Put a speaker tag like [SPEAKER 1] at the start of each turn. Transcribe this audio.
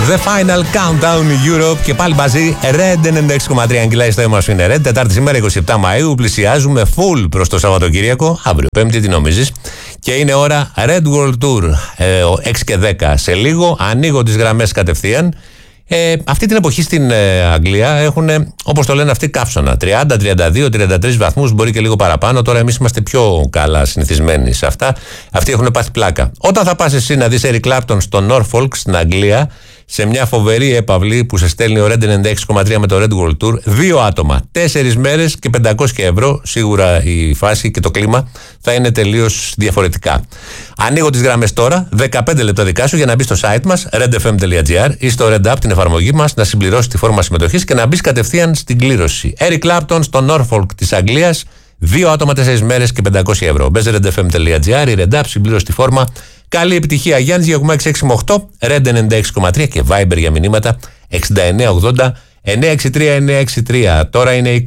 [SPEAKER 1] The Final Countdown Europe και πάλι μαζί Red 96,3 αγγυλάει στο αίμα σου είναι Red. Τετάρτη σήμερα 27 Μαΐου, πλησιάζουμε full προς το Σαββατοκύριακο, αύριο Πέμπτη, τι νομίζεις? Και είναι ώρα Red World Tour, 6 και 10 σε λίγο, ανοίγω τις γραμμές κατευθείαν. Αυτή την εποχή στην Αγγλία έχουν, όπως το λένε αυτοί, καύσωνα. 30, 32, 33 βαθμούς, μπορεί και λίγο παραπάνω. Τώρα εμείς είμαστε πιο καλά συνηθισμένοι σε αυτά. Αυτοί έχουν πάθει πλάκα. Όταν θα πας εσύ να δεις Eric Clapton στο Norfolk στην Αγγλία, σε μια φοβερή έπαυλη που σε στέλνει ο Red 96,3 με το Red World Tour, 2 άτομα, 4 μέρες και 500 ευρώ. Σίγουρα η φάση και το κλίμα θα είναι τελείως διαφορετικά. Ανοίγω τις γραμμές τώρα, 15 λεπτά δικά σου για να μπει στο site μας redfm.gr ή στο Red App, την εφαρμογή μας, να συμπληρώσεις τη φόρμα συμμετοχής και να μπεις κατευθείαν στην κλήρωση. Eric Clapton στο Norfolk της Αγγλίας, 2 άτομα, 4 μέρες και 500 ευρώ. Μπες redfm.gr ή Red App, συμπλήρωση τη φόρμα. Καλή επιτυχία, Γιάννης Γιακουμάκη 668, Red 96,3 και Viber για μηνύματα 6980 963 963. Τώρα είναι η